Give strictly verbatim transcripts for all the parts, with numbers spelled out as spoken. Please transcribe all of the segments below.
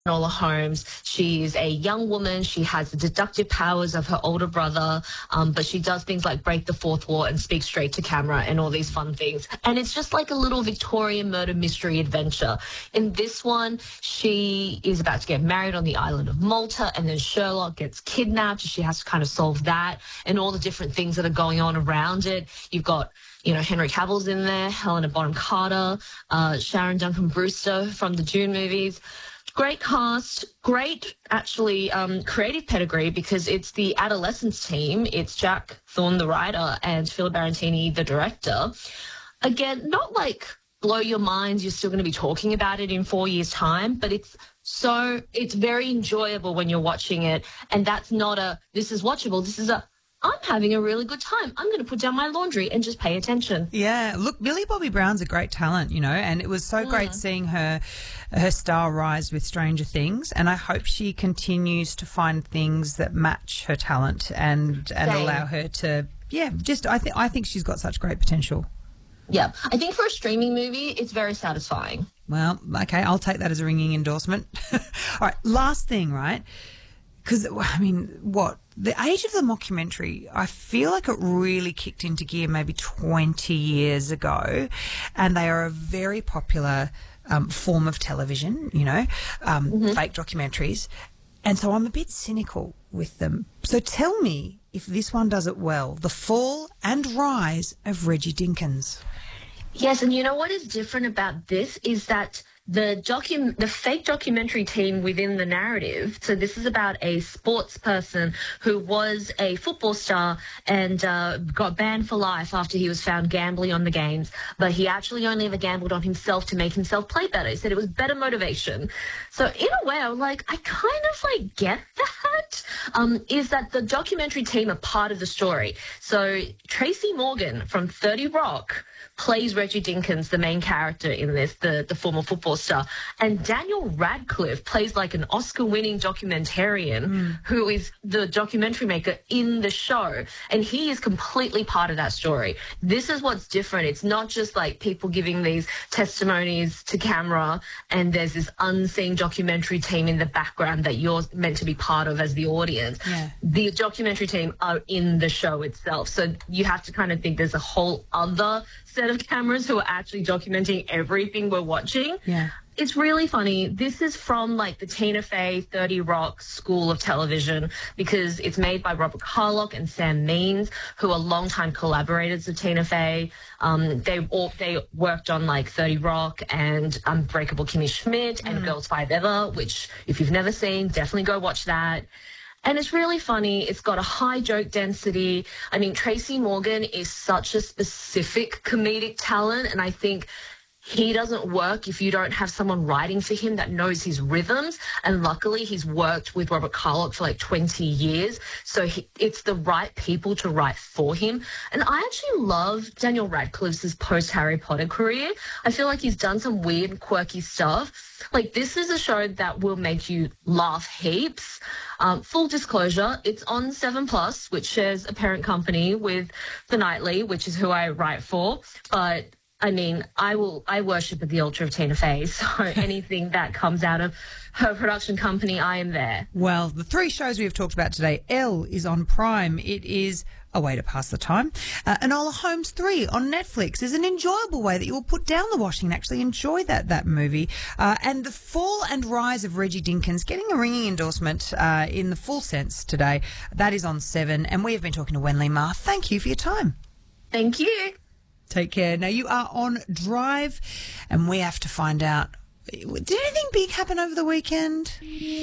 Enola Holmes. She's a young woman. She has the deductive powers of her older brother, um, but she does things like break the fourth wall and speak straight to camera and all these fun things. And it's just like a little Victorian murder mystery adventure. In this one, she is about to get married on the island of Malta, and then Sherlock gets kidnapped. She has to kind of solve that and all the different things that are going on around it. You've got You know, Henry Cavill's in there, Helena Bonham Carter, uh, Sharon Duncan Brewster from the Dune movies. Great cast, great, actually, um, creative pedigree, because it's the Adolescence team. It's Jack Thorne, the writer, and Philip Barantini, the director. Again, not like blow your minds, you're still going to be talking about it in four years' time, but it's so, it's very enjoyable when you're watching it. And that's not a, this is watchable, this is a, I'm having a really good time. I'm going to put down my laundry and just pay attention. Yeah. Look, Millie Bobby Brown's a great talent, you know, and it was so mm. great seeing her her star rise with Stranger Things, and I hope she continues to find things that match her talent and and Same. allow her to, yeah, just I think I think she's got such great potential. Yeah. I think for a streaming movie, it's very satisfying. Well, okay, I'll take that as a ringing endorsement. All right, last thing, right? Because, I mean, what? The age of the mockumentary, I feel like it really kicked into gear maybe twenty years ago, and they are a very popular um, form of television, you know, um, mm-hmm. fake documentaries. And so I'm a bit cynical with them. So tell me if this one does it well, The Fall and Rise of Reggie Dinkins. Yes, and you know what is different about this is that the docu- the fake documentary team within the narrative, so this is about a sports person who was a football star and uh, got banned for life after he was found gambling on the games, but he actually only ever gambled on himself to make himself play better. He said it was better motivation. So in a way, I was like, I kind of like get that, um, is that the documentary team are part of the story. So Tracy Morgan from thirty Rock plays Reggie Dinkins, the main character in this, the, the former football star. And Daniel Radcliffe plays like an Oscar-winning documentarian mm. who is the documentary maker in the show. And he is completely part of that story. This is what's different. It's not just like people giving these testimonies to camera and there's this unseen documentary team in the background that you're meant to be part of as the audience. Yeah. The documentary team are in the show itself. So you have to kind of think there's a whole other set of cameras who are actually documenting everything we're watching. Yeah. It's really funny. This is from like the Tina Fey thirty Rock school of television because it's made by Robert Carlock and Sam Means, who are longtime collaborators of Tina Fey. Um, they all, they worked on like thirty Rock and Unbreakable Kimmy Schmidt and mm. Girls Five Ever, which if you've never seen, definitely go watch that. And it's really funny. It's got a high joke density. I mean, Tracy Morgan is such a specific comedic talent, and I think he doesn't work if you don't have someone writing for him that knows his rhythms. And luckily, he's worked with Robert Carlock for like twenty years. So he, it's the right people to write for him. And I actually love Daniel Radcliffe's post-Harry Potter career. I feel like he's done some weird, quirky stuff. Like, this is a show that will make you laugh heaps. Um, full disclosure, it's on seven plus, which shares a parent company with The Nightly, which is who I write for. But I mean, I will. I worship at the altar of Tina Fey, so anything that comes out of her production company, I am there. Well, the three shows we have talked about today, Elle is on Prime. It is a way to pass the time. Uh, Enola Holmes three on Netflix is an enjoyable way that you will put down the washing and actually enjoy that that movie. Uh, and The Fall and Rise of Reggie Dinkins, getting a ringing endorsement uh, in the full sense today. That is on Seven, and we have been talking to Wenlei Ma. Thank you for your time. Thank you. Take care. Now, you are on Drive, and we have to find out, did anything big happen over the weekend?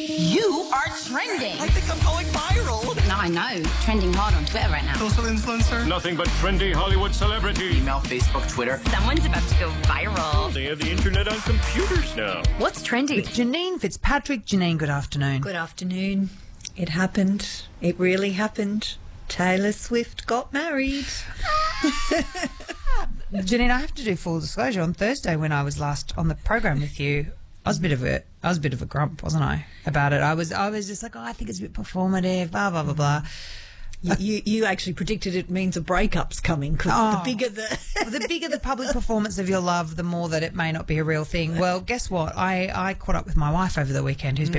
You are trending. I think I'm going viral. No, I know. Trending hard on Twitter right now. Social influencer. Nothing but trendy Hollywood celebrity. Email, Facebook, Twitter. Someone's about to go viral. They have the internet on computers now. What's trending? With Janine Fitzpatrick. Janine, good afternoon. Good afternoon. It happened. It really happened. Taylor Swift got married. Janine, I have to do full disclosure. On Thursday, when I was last on the program with you, I was a bit of a, I was a bit of a grump, wasn't I, about it? I was, I was just like, oh, I think it's a bit performative, blah blah blah blah. You, you, you actually predicted it means a breakup's coming because Oh. the bigger the... The bigger the public performance of your love, the more that it may not be a real thing. Well, guess what? I, I caught up with my wife over the weekend, who's been